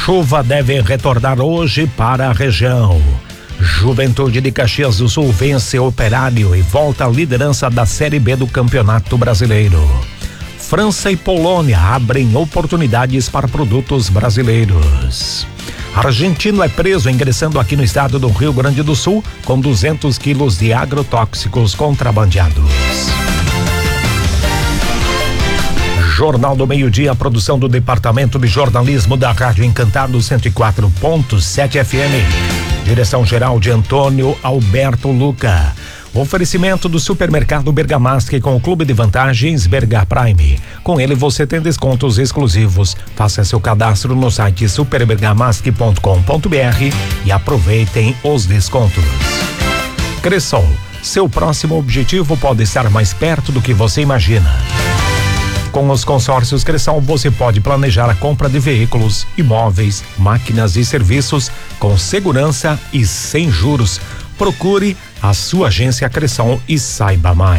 Chuva deve retornar hoje para a região. Juventude de Caxias do Sul vence Operário e volta à liderança da Série B do Campeonato Brasileiro. França e Polônia abrem oportunidades para produtos brasileiros. Argentino é preso ingressando aqui no estado do Rio Grande do Sul com 200 quilos de agrotóxicos contrabandeados. Jornal do Meio-Dia, produção do Departamento de Jornalismo da Rádio Encantado 104.7 FM. Direção geral de Antônio Alberto Luca. Oferecimento do supermercado Bergamasque com o Clube de Vantagens Berga Prime. Com ele você tem descontos exclusivos. Faça seu cadastro no site superbergamasque.com.br e aproveitem os descontos. Cressol, seu próximo objetivo pode estar mais perto do que você imagina. Com os consórcios Cressol, você pode planejar a compra de veículos, imóveis, máquinas e serviços com segurança e sem juros. Procure a sua agência Cressol e saiba mais.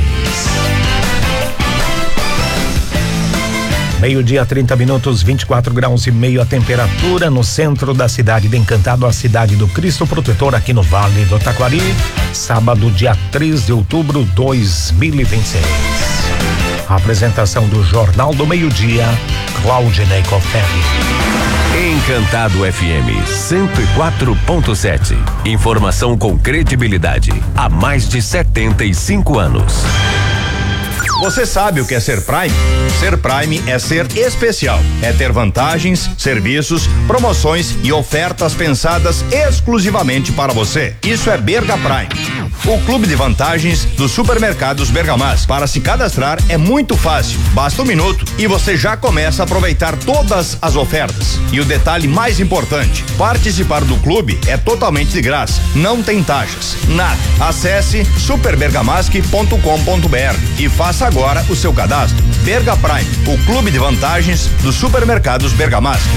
12:30, 24 graus e meio a temperatura no centro da cidade de Encantado, a cidade do Cristo Protetor aqui no Vale do Taquari. Sábado, dia 3 de outubro de 2026. A apresentação do Jornal do Meio-Dia, Claudinei Coferri. Encantado FM 104.7. Informação com credibilidade há mais de 75 anos. Você sabe o que é ser Prime? Ser Prime é ser especial. É ter vantagens, serviços, promoções e ofertas pensadas exclusivamente para você. Isso é Berga Prime, o clube de vantagens dos supermercados Bergamasque. Para se cadastrar é muito fácil. Basta 1 minuto e você já começa a aproveitar todas as ofertas. E o detalhe mais importante: participar do clube é totalmente de graça. Não tem taxas, nada. Acesse superbergamasque.com.br e faça agora o seu cadastro. Berga Prime, o clube de vantagens dos supermercados Bergamasque.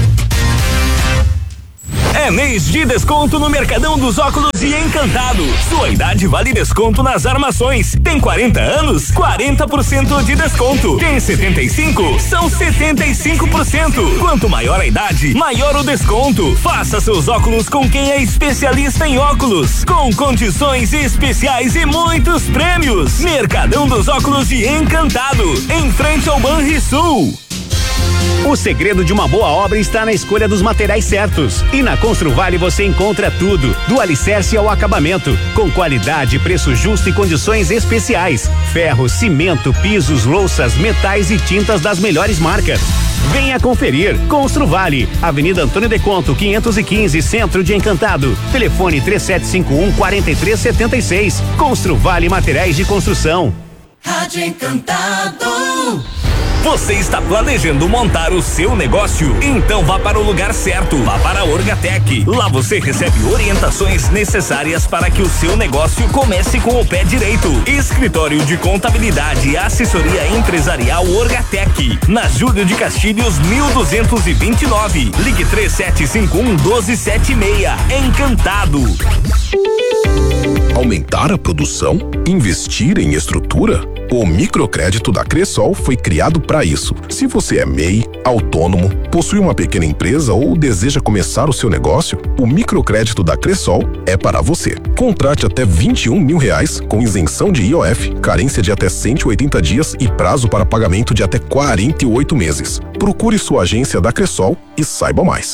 É mês de desconto no Mercadão dos Óculos e Encantado. Sua idade vale desconto nas armações. Tem 40 anos? 40% de desconto. Tem 75? São 75%. Quanto maior a idade, maior o desconto. Faça seus óculos com quem é especialista em óculos, com condições especiais e muitos prêmios. Mercadão dos Óculos e Encantado, em frente ao Banrisul. O segredo de uma boa obra está na escolha dos materiais certos. E na Construvale você encontra tudo, do alicerce ao acabamento, com qualidade, preço justo e condições especiais. Ferro, cimento, pisos, louças, metais e tintas das melhores marcas. Venha conferir. Construvale, Avenida Antônio de Conto, 515, Centro de Encantado. Telefone 3751-4376. Construvale Materiais de Construção. Rádio Encantado. Você está planejando montar o seu negócio? Então vá para o lugar certo. Vá para a Orgatec. Lá você recebe orientações necessárias para que o seu negócio comece com o pé direito. Escritório de Contabilidade e Assessoria Empresarial Orgatec. Na Júlio de Castilhos, 1229. Ligue 3751-1276. Encantado. Aumentar a produção? Investir em estrutura? O microcrédito da Cressol foi criado para isso. Se você é MEI, autônomo, possui uma pequena empresa ou deseja começar o seu negócio, o microcrédito da Cressol é para você. Contrate até R$21 mil com isenção de IOF, carência de até 180 dias e prazo para pagamento de até 48 meses. Procure sua agência da Cressol e saiba mais.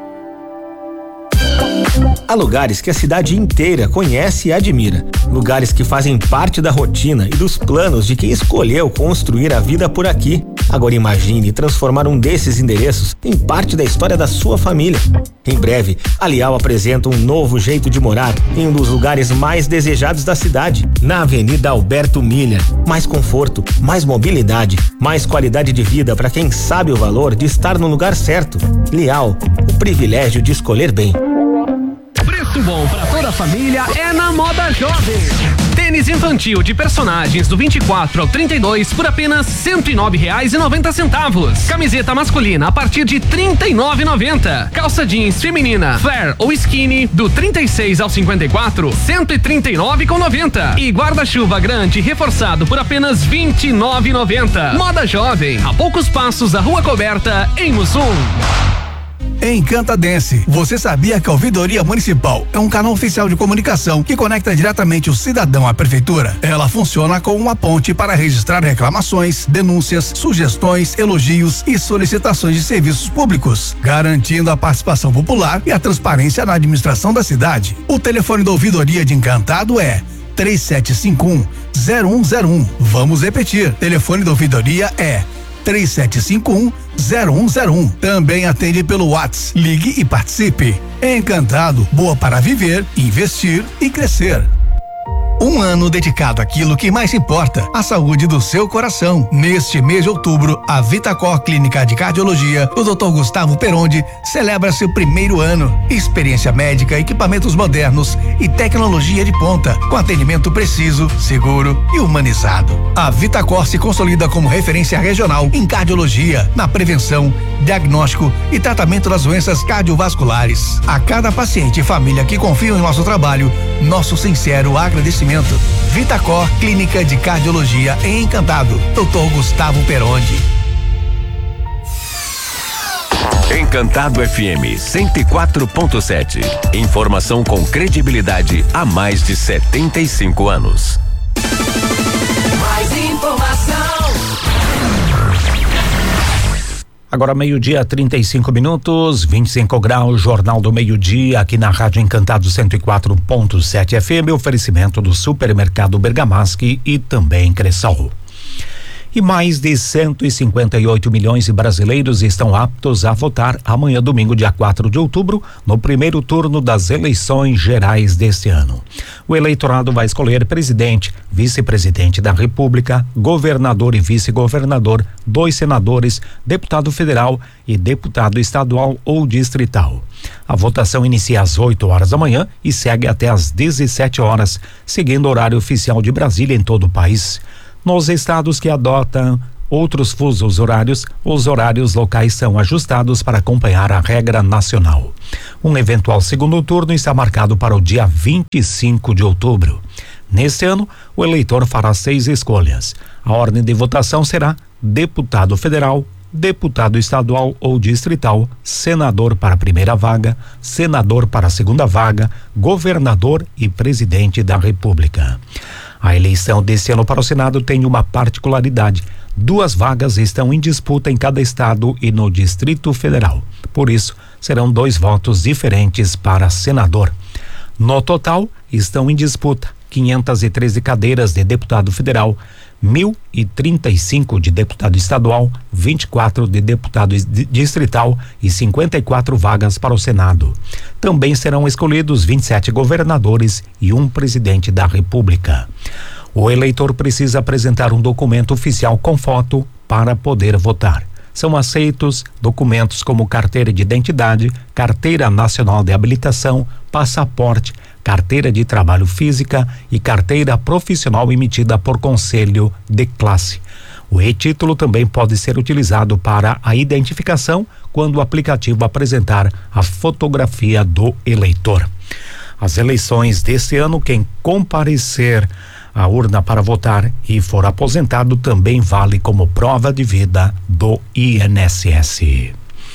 Há lugares que a cidade inteira conhece e admira. Lugares que fazem parte da rotina e dos planos de quem escolheu construir a vida por aqui. Agora imagine transformar um desses endereços em parte da história da sua família. Em breve, a Lial apresenta um novo jeito de morar em um dos lugares mais desejados da cidade, na Avenida Alberto Miller. Mais conforto, mais mobilidade, mais qualidade de vida para quem sabe o valor de estar no lugar certo. Lial, o privilégio de escolher bem. Preço bom para toda a família é na Moda Jovem. Tênis infantil de personagens do 24 ao 32 por apenas R$109,90. Camiseta masculina a partir de R$39,90. Calça jeans feminina flare ou skinny do 36 ao 54, R$139,90. E guarda-chuva grande reforçado por apenas R$29,90. Moda Jovem, a poucos passos da Rua Coberta, em Mussum. Encantadense, você sabia que a Ouvidoria Municipal é um canal oficial de comunicação que conecta diretamente o cidadão à prefeitura? Ela funciona como uma ponte para registrar reclamações, denúncias, sugestões, elogios e solicitações de serviços públicos, garantindo a participação popular e a transparência na administração da cidade. O telefone da Ouvidoria de Encantado é 3751-0101. Vamos repetir. Telefone da ouvidoria é 3751-0101. Também atende pelo WhatsApp. Ligue e participe. Encantado, boa para viver, investir e crescer. Um ano dedicado àquilo que mais importa, a saúde do seu coração. Neste mês de outubro, a Vitacor Clínica de Cardiologia, do Dr. Gustavo Perondi, celebra seu primeiro ano. Experiência médica, equipamentos modernos e tecnologia de ponta, com atendimento preciso, seguro e humanizado. A Vitacor se consolida como referência regional em cardiologia, na prevenção, diagnóstico e tratamento das doenças cardiovasculares. A cada paciente e família que confiam em nosso trabalho, nosso sincero agradecimento. Vitacor Clínica de Cardiologia em Encantado, Dr. Gustavo Perondi. Encantado FM 104.7. Informação com credibilidade há mais de 75 anos. Mais informação. Agora 12:35, 25 graus, Jornal do Meio-Dia, aqui na Rádio Encantado 104.7 FM, oferecimento do Supermercado Bergamaschi e também Cressol. E mais de 158 milhões de brasileiros estão aptos a votar amanhã, domingo, dia 4 de outubro, no primeiro turno das eleições gerais deste ano. O eleitorado vai escolher presidente, vice-presidente da República, governador e vice-governador, 2 senadores, deputado federal e deputado estadual ou distrital. A votação inicia às 8 horas da manhã e segue até às 17 horas, seguindo o horário oficial de Brasília em todo o país. Nos estados que adotam outros fusos horários, os horários locais são ajustados para acompanhar a regra nacional. Um eventual segundo turno está marcado para o dia 25 de outubro. Neste ano, o eleitor fará 6 escolhas. A ordem de votação será deputado federal, deputado estadual ou distrital, senador para a primeira vaga, senador para a segunda vaga, governador e presidente da República. A eleição desse ano para o Senado tem uma particularidade: 2 vagas estão em disputa em cada estado e no Distrito Federal. Por isso, serão 2 votos diferentes para senador. No total, estão em disputa 513 cadeiras de deputado federal, 1.035 de deputado estadual, 24 de deputado distrital e 54 vagas para o Senado. Também serão escolhidos 27 governadores e 1 presidente da República. O eleitor precisa apresentar um documento oficial com foto para poder votar. São aceitos documentos como carteira de identidade, carteira nacional de habilitação, passaporte, carteira de trabalho física e carteira profissional emitida por conselho de classe. O e-título também pode ser utilizado para a identificação quando o aplicativo apresentar a fotografia do eleitor. As eleições deste ano, quem comparecer à urna para votar e for aposentado também vale como prova de vida do INSS.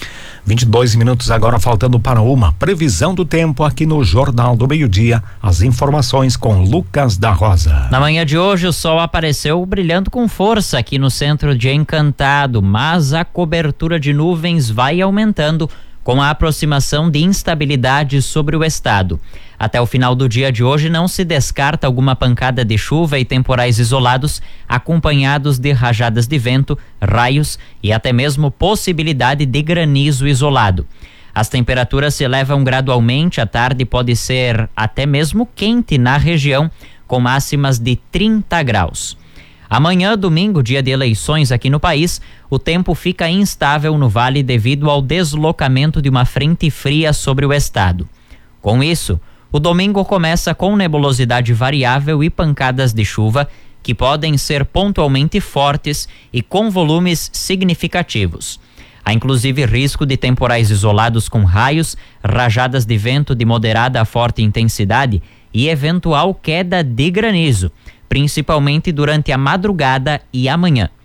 22 minutos agora, faltando para uma previsão do tempo aqui no Jornal do Meio-Dia. As informações com Lucas da Rosa. Na manhã de hoje o sol apareceu brilhando com força aqui no centro de Encantado, mas a cobertura de nuvens vai aumentando com a aproximação de instabilidade sobre o estado. Até o final do dia de hoje não se descarta alguma pancada de chuva e temporais isolados, acompanhados de rajadas de vento, raios e até mesmo possibilidade de granizo isolado. As temperaturas se elevam gradualmente, à tarde pode ser até mesmo quente na região, com máximas de 30 graus. Amanhã, domingo, dia de eleições aqui no país, o tempo fica instável no vale devido ao deslocamento de uma frente fria sobre o estado. Com isso, o domingo começa com nebulosidade variável e pancadas de chuva que podem ser pontualmente fortes e com volumes significativos. Há inclusive risco de temporais isolados com raios, rajadas de vento de moderada a forte intensidade e eventual queda de granizo, principalmente durante a madrugada e amanhã.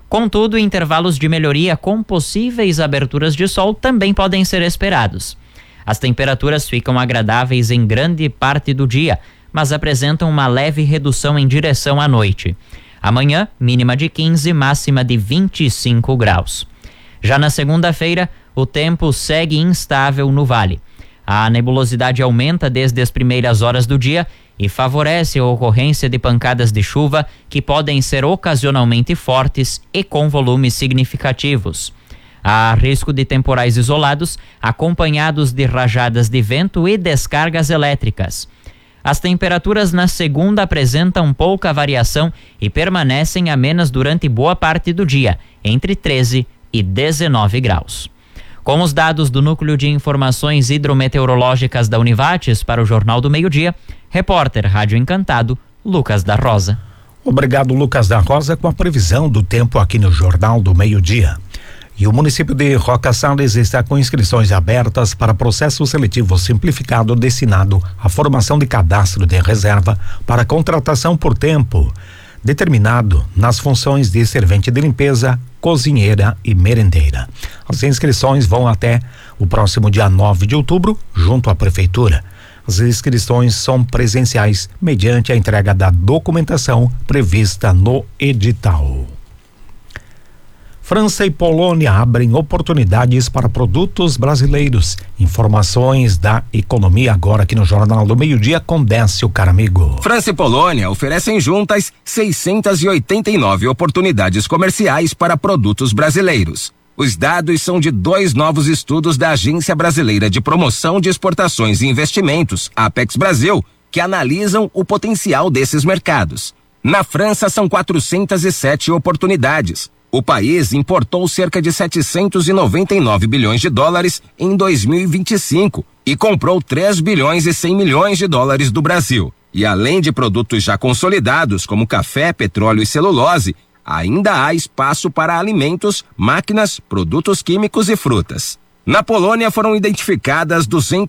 Contudo, intervalos de melhoria com possíveis aberturas de sol também podem ser esperados. As temperaturas ficam agradáveis em grande parte do dia, mas apresentam uma leve redução em direção à noite. Amanhã, mínima de 15, máxima de 25 graus. Já na segunda-feira, o tempo segue instável no vale. A nebulosidade aumenta desde as primeiras horas do dia e favorece a ocorrência de pancadas de chuva que podem ser ocasionalmente fortes e com volumes significativos. Há risco de temporais isolados, acompanhados de rajadas de vento e descargas elétricas. As temperaturas na segunda apresentam pouca variação e permanecem amenas durante boa parte do dia, entre 13 e 19 graus. Com os dados do Núcleo de Informações Hidrometeorológicas da Univates para o Jornal do Meio-Dia, repórter Rádio Encantado, Lucas da Rosa. Obrigado, Lucas da Rosa, com a previsão do tempo aqui no Jornal do Meio-Dia. E o município de Roca Salles está com inscrições abertas para processo seletivo simplificado destinado à formação de cadastro de reserva para contratação por tempo determinado nas funções de servente de limpeza, cozinheira e merendeira. As inscrições vão até o próximo dia 9 de outubro, junto à prefeitura. As inscrições são presenciais mediante a entrega da documentação prevista no edital. França e Polônia abrem oportunidades para produtos brasileiros. Informações da economia agora aqui no Jornal do Meio-Dia com Décio Caramigo. França e Polônia oferecem juntas 689 oportunidades comerciais para produtos brasileiros. Os dados são de 2 novos estudos da Agência Brasileira de Promoção de Exportações e Investimentos, Apex Brasil, que analisam o potencial desses mercados. Na França são 407 oportunidades. O país importou cerca de 799 bilhões de dólares em 2025 e comprou 3 bilhões e 100 milhões de dólares do Brasil. E além de produtos já consolidados como café, petróleo e celulose, ainda há espaço para alimentos, máquinas, produtos químicos e frutas. Na Polônia foram identificadas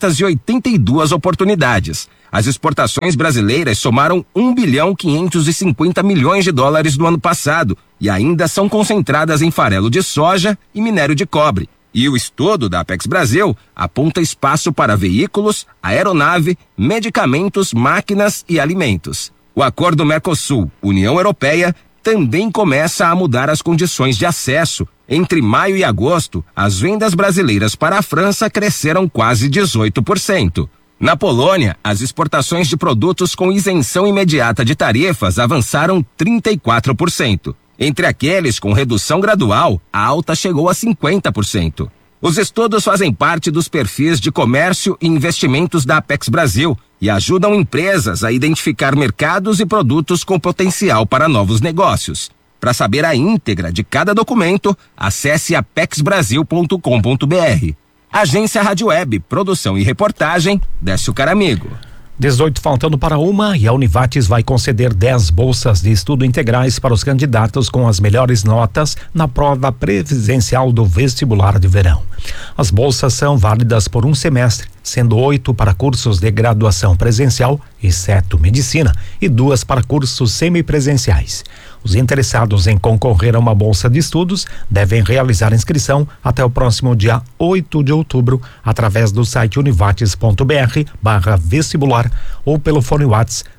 282 oportunidades. As exportações brasileiras somaram 1 bilhão 550 milhões de dólares no ano passado e ainda são concentradas em farelo de soja e minério de cobre. E o estudo da Apex Brasil aponta espaço para veículos, aeronave, medicamentos, máquinas e alimentos. O acordo Mercosul-União Europeia também começa a mudar as condições de acesso. Entre maio e agosto, as vendas brasileiras para a França cresceram quase 18%. Na Polônia, as exportações de produtos com isenção imediata de tarifas avançaram 34%. Entre aqueles com redução gradual, a alta chegou a 50%. Os estudos fazem parte dos perfis de comércio e investimentos da Apex Brasil e ajudam empresas a identificar mercados e produtos com potencial para novos negócios. Para saber a íntegra de cada documento, acesse apexbrasil.com.br. Agência Rádio Web, produção e reportagem, Décio Caramigo. 18 faltando para 1 e a Univates vai conceder 10 bolsas de estudo integrais para os candidatos com as melhores notas na prova presencial do vestibular de verão. As bolsas são válidas por um semestre, sendo 8 para cursos de graduação presencial, exceto medicina, e 2 para cursos semipresenciais. Os interessados em concorrer a uma bolsa de estudos devem realizar inscrição até o próximo dia 8 de outubro através do site univates.br/vestibular ou pelo fone WhatsApp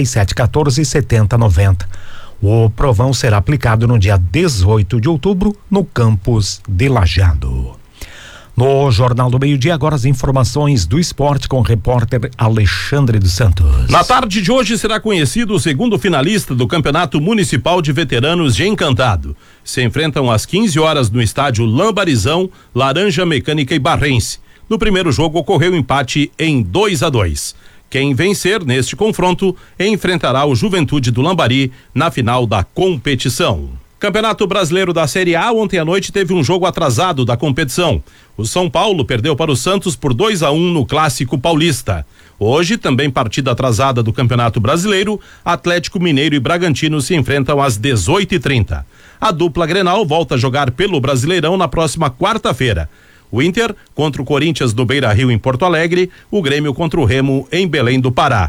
3714-7090. O provão será aplicado no dia 18 de outubro no campus de Lajeado. No Jornal do Meio-Dia, agora as informações do esporte com o repórter Alexandre dos Santos. Na tarde de hoje será conhecido o segundo finalista do Campeonato Municipal de Veteranos de Encantado. Se enfrentam às 15 horas no estádio Lambarizão, Laranja Mecânica e Barrense. No primeiro jogo ocorreu empate em 2-2. Quem vencer neste confronto enfrentará o Juventude do Lambari na final da competição. Campeonato Brasileiro da Série A, ontem à noite teve um jogo atrasado da competição. O São Paulo perdeu para o Santos por 2-1 no Clássico Paulista. Hoje, também partida atrasada do Campeonato Brasileiro, Atlético Mineiro e Bragantino se enfrentam às 18h30. A dupla Grenal volta a jogar pelo Brasileirão na próxima quarta-feira. O Inter contra o Corinthians do Beira-Rio em Porto Alegre, o Grêmio contra o Remo em Belém do Pará.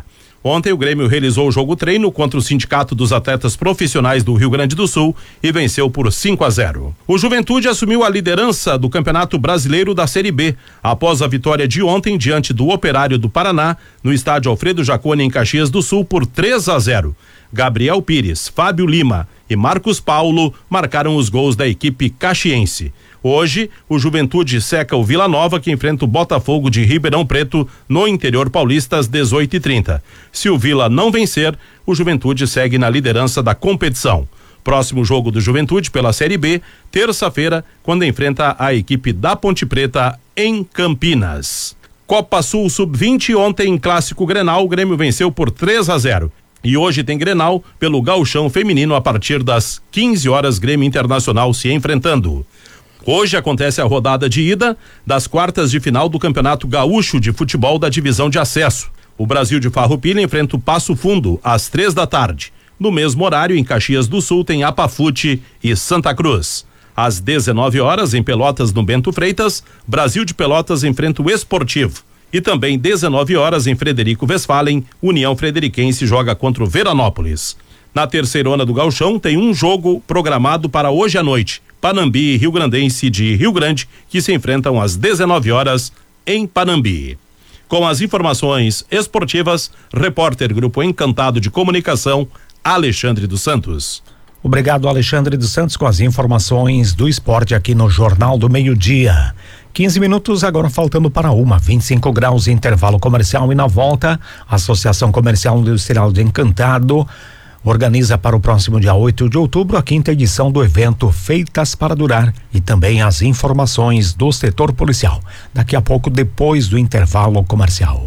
Ontem o Grêmio realizou o jogo treino contra o Sindicato dos Atletas Profissionais do Rio Grande do Sul e venceu por 5-0. O Juventude assumiu a liderança do Campeonato Brasileiro da Série B, após a vitória de ontem diante do Operário do Paraná, no estádio Alfredo Jaconi, em Caxias do Sul, por 3-0. Gabriel Pires, Fábio Lima e Marcos Paulo marcaram os gols da equipe caxiense. Hoje, o Juventude seca o Vila Nova, que enfrenta o Botafogo de Ribeirão Preto no interior paulista às 18h30. Se o Vila não vencer, o Juventude segue na liderança da competição. Próximo jogo do Juventude pela Série B, terça-feira, quando enfrenta a equipe da Ponte Preta em Campinas. Copa Sul Sub-20, ontem em Clássico Grenal, o Grêmio venceu por 3-0. E hoje tem Grenal pelo Gauchão Feminino a partir das 15 horas, Grêmio Internacional se enfrentando. Hoje acontece a rodada de ida das quartas de final do Campeonato Gaúcho de Futebol da Divisão de Acesso. O Brasil de Farroupilha enfrenta o Passo Fundo às 15h. No mesmo horário, em Caxias do Sul, tem Apafute e Santa Cruz. Às 19 horas, em Pelotas, no Bento Freitas, Brasil de Pelotas enfrenta o Esportivo. E também 19 horas, em Frederico Westphalen, União Frederiquense joga contra o Veranópolis. Na terceirona do Gauchão, tem um jogo programado para hoje à noite. Panambi e Rio Grandense de Rio Grande, que se enfrentam às 19 horas em Panambi. Com as informações esportivas, repórter Grupo Encantado de Comunicação, Alexandre dos Santos. Obrigado, Alexandre dos Santos, com as informações do esporte aqui no Jornal do Meio-Dia. 15 minutos agora faltando para 25 graus, intervalo comercial, e na volta, a Associação Comercial Industrial de Encantado organiza para o próximo dia 8 de outubro a 5ª edição do evento Feitas para Durar, e também as informações do setor policial. Daqui a pouco, depois do intervalo comercial.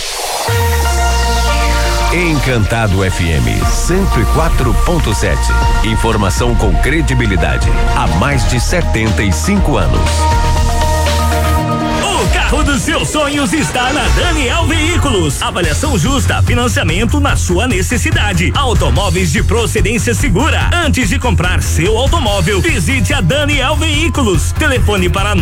Encantado FM 104.7. Informação com credibilidade há mais de 75 anos. O carro dos seus sonhos está na Daniel Veículos. Avaliação justa, financiamento na sua necessidade. Automóveis de procedência segura. Antes de comprar seu automóvel, visite a Daniel Veículos. Telefone para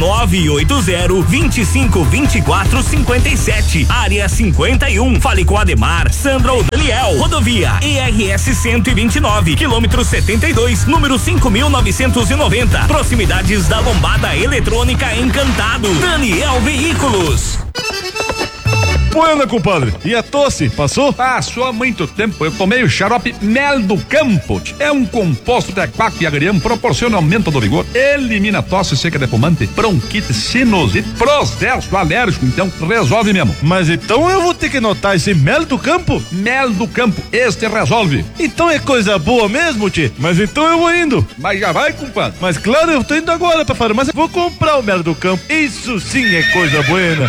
980-2524-57. Área 51. Fale com Ademar, Sandra ou Daniel. Rodovia ERS 129, quilômetro 72, número 5.990. Proximidades da Lombada Eletrônica Encantado. Daniel Veículos. Buena, compadre. E a tosse, passou? Passou há muito tempo. Eu tomei o xarope Mel do Campo. É um composto de aquaco e agrião, proporciona aumento do vigor, elimina tosse seca de fumante, bronquite, sinusite, processo alérgico, então resolve mesmo. Mas então eu vou ter que anotar esse Mel do Campo? Mel do Campo, este resolve. Então é coisa boa mesmo, tio? Mas então eu vou indo. Mas já vai, compadre. Mas claro, eu tô indo agora pra farmácia, vou comprar o Mel do Campo. Isso sim é coisa buena.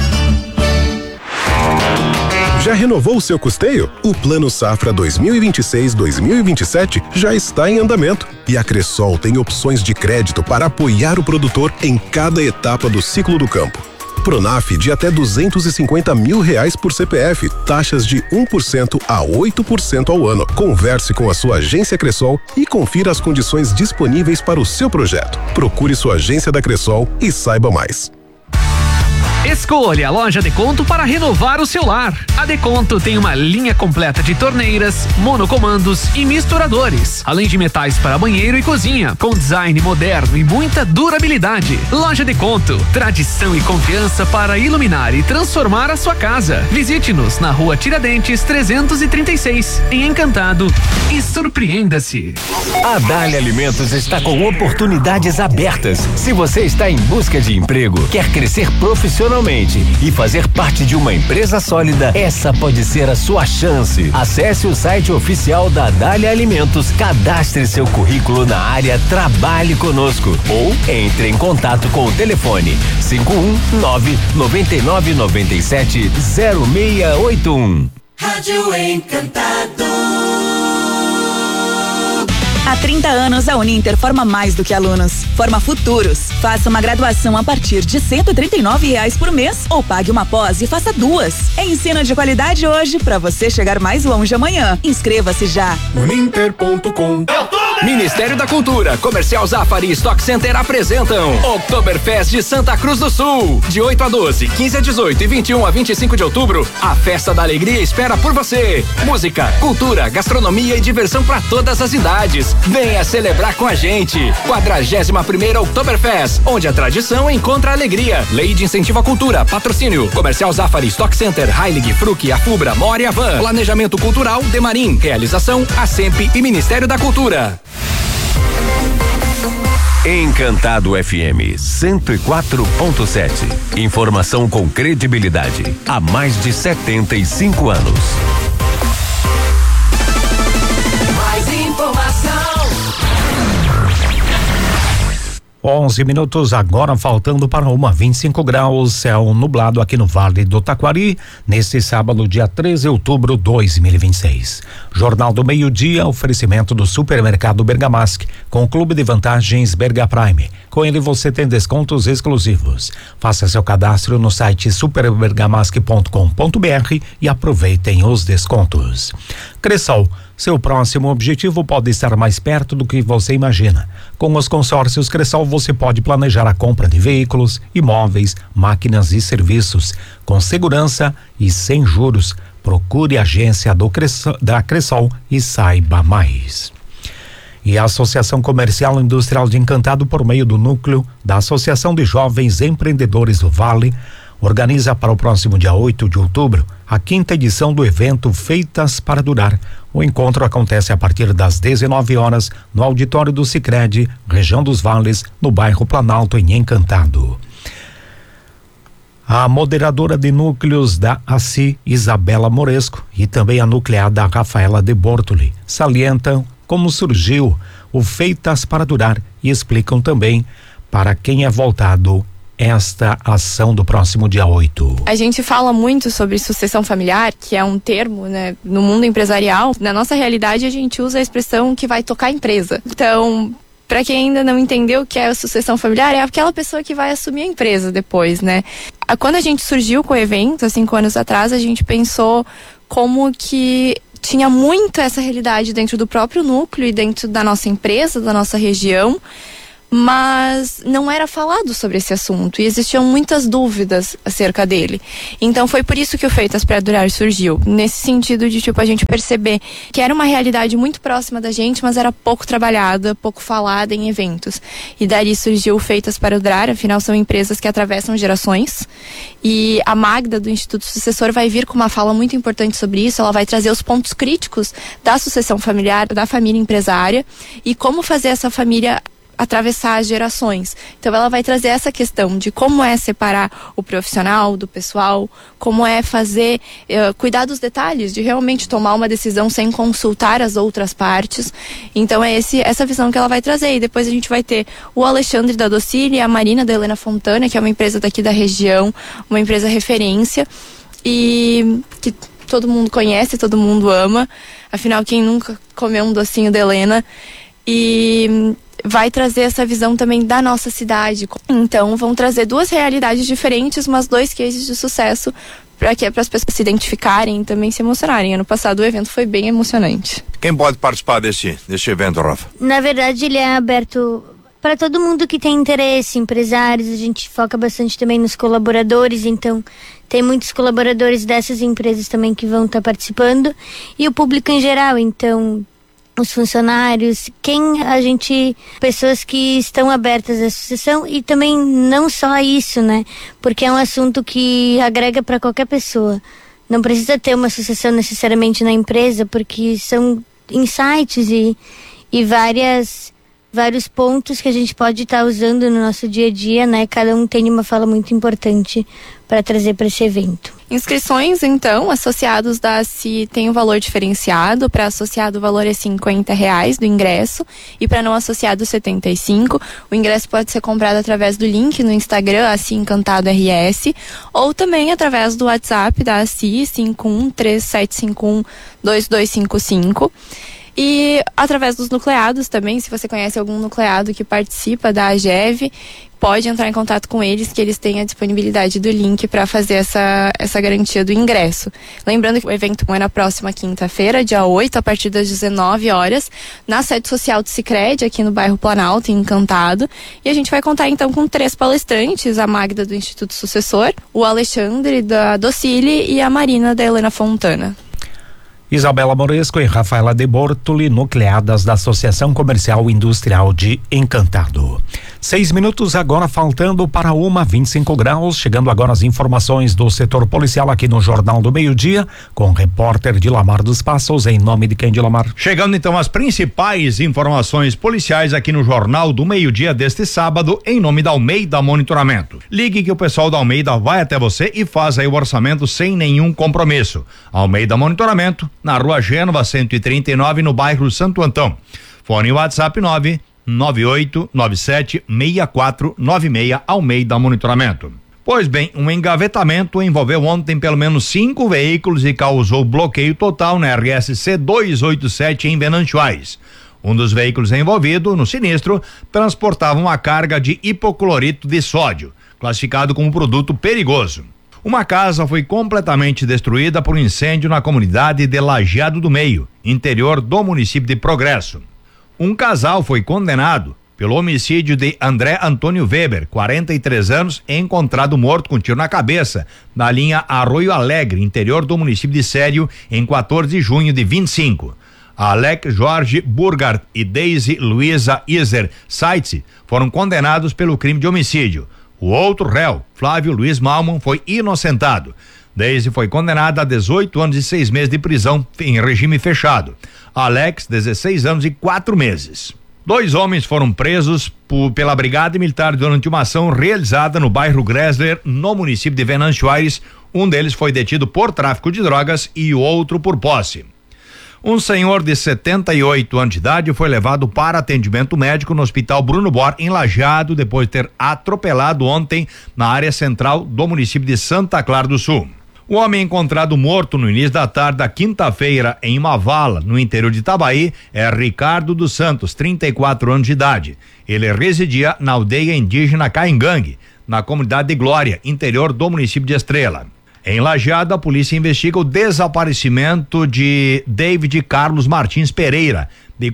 Já renovou o seu custeio? O Plano Safra 2026-2027 já está em andamento. E a Cressol tem opções de crédito para apoiar o produtor em cada etapa do ciclo do campo. Pronaf de até R$250 mil por CPF, taxas de 1% a 8% ao ano. Converse com a sua agência Cressol e confira as condições disponíveis para o seu projeto. Procure sua agência da Cressol e saiba mais. Escolha a loja Deconto para renovar o seu lar. A Deconto tem uma linha completa de torneiras, monocomandos e misturadores, além de metais para banheiro e cozinha, com design moderno e muita durabilidade. Loja Deconto, tradição e confiança para iluminar e transformar a sua casa. Visite-nos na Rua Tiradentes 336, em Encantado, e surpreenda-se. A Dália Alimentos está com oportunidades abertas. Se você está em busca de emprego, quer crescer profissionalmente e fazer parte de uma empresa sólida, essa pode ser a sua chance. Acesse o site oficial da Dália Alimentos, cadastre seu currículo na área Trabalhe Conosco ou entre em contato com o telefone 519-9997-0681. Rádio Encantado. Há 30 anos, a Uninter forma mais do que alunos. Forma futuros. Faça uma graduação a partir de R$139 por mês ou pague uma pós e faça 2. É ensino de qualidade hoje para você chegar mais longe amanhã. Inscreva-se já. Uninter.com. Eu tô Ministério da Cultura, Comercial Zafari e Stock Center apresentam Oktoberfest de Santa Cruz do Sul. De 8 a 12, 15 a 18 e 21 a 25 de outubro, a Festa da Alegria espera por você. Música, cultura, gastronomia e diversão para todas as idades. Venha celebrar com a gente. 41ª Oktoberfest, onde a tradição encontra a alegria. Lei de Incentivo à Cultura, patrocínio, Comercial Zafari, Stock Center, Heilig, Fruc, Afubra, Mora e Avan. Planejamento Cultural, Demarim. Realização, ASEMP e Ministério da Cultura. Encantado FM 104.7. Informação com credibilidade há mais de 75 anos. Mais informação. 11 minutos agora, faltando para 1:25 graus, céu nublado aqui no Vale do Taquari, neste sábado, dia 13 de outubro de 2026. Jornal do Meio-Dia, oferecimento do Supermercado Bergamasque, com o Clube de Vantagens Berga Prime. Com ele você tem descontos exclusivos. Faça seu cadastro no site superbergamasque.com.br e aproveitem os descontos. Cressol, seu próximo objetivo pode estar mais perto do que você imagina. Com os consórcios Cressol você pode planejar a compra de veículos, imóveis, máquinas e serviços com segurança e sem juros. Procure a agência da Cressol e saiba mais. E a Associação Comercial e Industrial de Encantado, por meio do núcleo da Associação de Jovens Empreendedores do Vale, organiza para o próximo dia 8 de outubro a 5ª edição do evento Feitas para Durar. O encontro acontece a partir das 19 horas no auditório do Sicredi, região dos Vales, no bairro Planalto, em Encantado. A moderadora de núcleos da ACI, Isabela Moresco, e também a nucleada Rafaela de Bortoli salientam como surgiu o Feitas para Durar e explicam também para quem é voltado esta ação do próximo dia 8. A gente fala muito sobre sucessão familiar, que é um termo, né, no mundo empresarial. Na nossa realidade, a gente usa a expressão que vai tocar a empresa. Então, para quem ainda não entendeu o que é a sucessão familiar, é aquela pessoa que vai assumir a empresa depois, né? Quando a gente surgiu com o evento, há 5 anos atrás, a gente pensou como que tinha muito essa realidade dentro do próprio núcleo e dentro da nossa empresa, da nossa região, mas não era falado sobre esse assunto e existiam muitas dúvidas acerca dele. Então foi por isso que o Feitas para Durar surgiu, nesse sentido de a gente perceber que era uma realidade muito próxima da gente, mas era pouco trabalhada, pouco falada em eventos. E dali surgiu o Feitas para Durar, afinal são empresas que atravessam gerações, e a Magda do Instituto Sucessor vai vir com uma fala muito importante sobre isso. Ela vai trazer os pontos críticos da sucessão familiar, da família empresária e como fazer essa família atravessar as gerações. Então ela vai trazer essa questão de como é separar o profissional do pessoal, como é fazer, cuidar dos detalhes, de realmente tomar uma decisão sem consultar as outras partes. Então é essa visão que ela vai trazer. E depois a gente vai ter o Alexandre da Docile e a Marina da Helena Fontana, que é uma empresa daqui da região, uma empresa referência e que todo mundo conhece, todo mundo ama. Afinal, quem nunca comeu um docinho da Helena? E vai trazer essa visão também da nossa cidade. Então vão trazer 2 realidades diferentes, mas 2 cases de sucesso para as pessoas se identificarem e também se emocionarem. Ano passado o evento foi bem emocionante. Quem pode participar deste evento, Rafa? Na verdade, ele é aberto para todo mundo que tem interesse, empresários. A gente foca bastante também nos colaboradores, então tem muitos colaboradores dessas empresas também que vão estar participando, e o público em geral, então os funcionários, pessoas que estão abertas à sucessão. E também não só isso, né? Porque é um assunto que agrega para qualquer pessoa. Não precisa ter uma sucessão necessariamente na empresa, porque são insights e vários pontos que a gente pode estar usando no nosso dia a dia, né? Cada um tem uma fala muito importante para trazer para esse evento. Inscrições, então, associados da ACI tem um valor diferenciado. Para associado o valor é R$50 do ingresso e para não associado R$75. O ingresso pode ser comprado através do link no Instagram, ACI Encantado RS, ou também através do WhatsApp da ACI, 5137512255. E através dos nucleados também, se você conhece algum nucleado que participa da AGEV, pode entrar em contato com eles, que eles têm a disponibilidade do link para fazer essa garantia do ingresso. Lembrando que o evento é na próxima quinta-feira, dia 8, a partir das 19 horas, na sede social do Sicredi, aqui no bairro Planalto, em Encantado. E a gente vai contar então com 3 palestrantes, a Magda do Instituto Sucessor, o Alexandre da Docile e a Marina da Helena Fontana. Isabela Moresco e Rafaela de Bortoli, nucleadas da Associação Comercial Industrial de Encantado. 6 minutos agora faltando para 1:25 graus, chegando agora as informações do setor policial aqui no Jornal do Meio-Dia, com o repórter Dilamar dos Passos, em nome de quem, Dilamar? Chegando então as principais informações policiais aqui no Jornal do Meio-Dia deste sábado, em nome da Almeida Monitoramento. Ligue que o pessoal da Almeida vai até você e faz aí o orçamento sem nenhum compromisso. Almeida Monitoramento, na Rua Gênova 139, no bairro Santo Antão. Fone WhatsApp 998976496, Almeida Monitoramento. Pois bem, um engavetamento envolveu ontem pelo menos 5 veículos e causou bloqueio total na RSC 287 em Venançoais. Um dos veículos envolvido no sinistro transportava uma carga de hipoclorito de sódio, classificado como produto perigoso. Uma casa foi completamente destruída por um incêndio na comunidade de Lajeado do Meio, interior do município de Progresso. Um casal foi condenado pelo homicídio de André Antônio Weber, 43 anos, encontrado morto com tiro na cabeça, na linha Arroio Alegre, interior do município de Sério, em 14 de junho de 25. Alec Jorge Burgard e Daisy Luiza Iser Seitz foram condenados pelo crime de homicídio. O outro réu, Flávio Luiz Malman, foi inocentado. Daisy foi condenada a 18 anos e 6 meses de prisão em regime fechado. Alex, 16 anos e 4 meses. 2 homens foram presos pela Brigada Militar durante uma ação realizada no bairro Gressler, no município de Venançoais. Um deles foi detido por tráfico de drogas e o outro por posse. Um senhor de 78 anos de idade foi levado para atendimento médico no Hospital Bruno Bor, em Lajeado, depois de ter atropelado ontem na área central do município de Santa Clara do Sul. O homem encontrado morto no início da tarde da quinta-feira em uma vala, no interior de Itabaí, é Ricardo dos Santos, 34 anos de idade. Ele residia na aldeia indígena Caingangue, na comunidade de Glória, interior do município de Estrela. Em Lajeado, a polícia investiga o desaparecimento de David Carlos Martins Pereira, de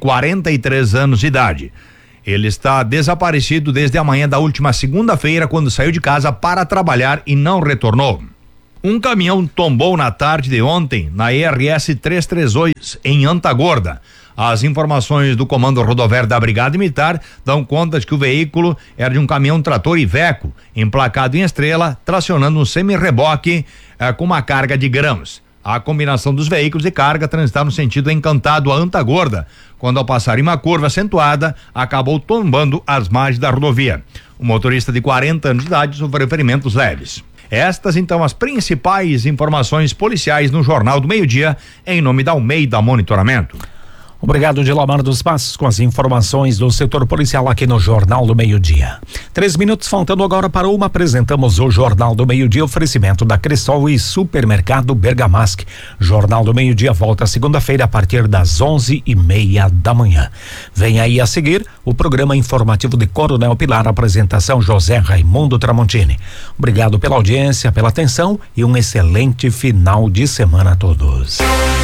43 anos de idade. Ele está desaparecido desde a manhã da última segunda-feira, quando saiu de casa para trabalhar e não retornou. Um caminhão tombou na tarde de ontem na ERS 338, em Antagorda. As informações do Comando Rodoviário da Brigada Militar dão conta de que o veículo era de um caminhão trator Iveco, emplacado em Estrela, tracionando um semi-reboque com uma carga de grãos. A combinação dos veículos de carga transitava no sentido Encantado a Antagorda, quando ao passar em uma curva acentuada, acabou tombando as margens da rodovia. O motorista de 40 anos de idade sofreu ferimentos leves. Estas então as principais informações policiais no Jornal do Meio-Dia, em nome da Almeida Monitoramento. Obrigado, Dilamar dos Passos, com as informações do setor policial aqui no Jornal do Meio-Dia. 3 minutos faltando agora para 1, apresentamos o Jornal do Meio-Dia, oferecimento da Cressol e Supermercado Bergamasque. Jornal do Meio-Dia volta segunda-feira a partir das 11:30 da manhã. Vem aí a seguir o programa informativo de Coronel Pilar, apresentação José Raimundo Tramontini. Obrigado pela audiência, pela atenção e um excelente final de semana a todos.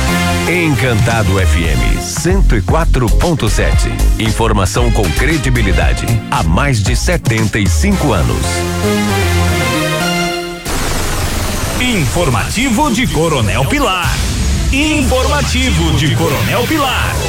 Encantado FM 104.7. Informação com credibilidade há mais de 75 anos. Informativo de Coronel Pilar. Informativo de Coronel Pilar.